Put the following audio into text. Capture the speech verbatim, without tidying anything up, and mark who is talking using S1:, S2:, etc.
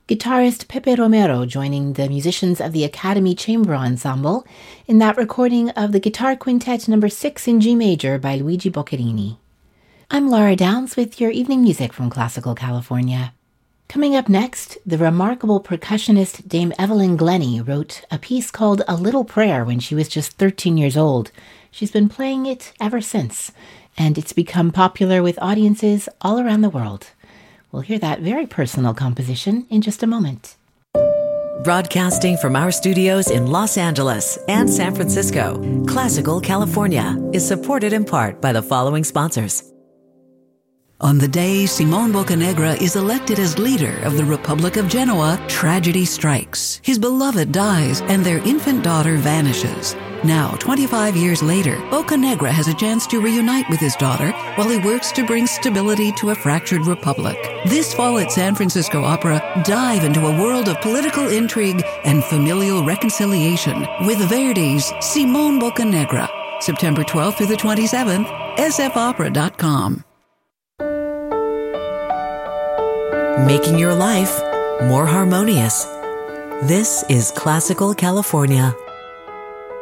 S1: guitarist Pepe Romero joining the musicians of the Academy Chamber Ensemble in that recording of the Guitar Quintet number six in G major by Luigi Boccherini. I'm Laura Downs with your evening music from Classical California. Coming up next, the remarkable percussionist Dame Evelyn Glennie wrote a piece called A Little Prayer when she was just thirteen years old. She's been playing it ever since, and it's become popular with audiences all around the world. We'll hear that very personal composition in just a moment.
S2: Broadcasting from our studios in Los Angeles and San Francisco, Classical California is supported in part by the following sponsors.
S3: On the day Simone Boccanegra is elected as leader of the Republic of Genoa, tragedy strikes. His beloved dies, and their infant daughter vanishes. Now, twenty-five years later, Boccanegra has a chance to reunite with his daughter while he works to bring stability to a fractured republic. This fall at San Francisco Opera, dive into a world of political intrigue and familial reconciliation with Verdi's Simone Boccanegra. September twelfth through the twenty-seventh, s f opera dot com.
S2: Making your life more harmonious. This is Classical California.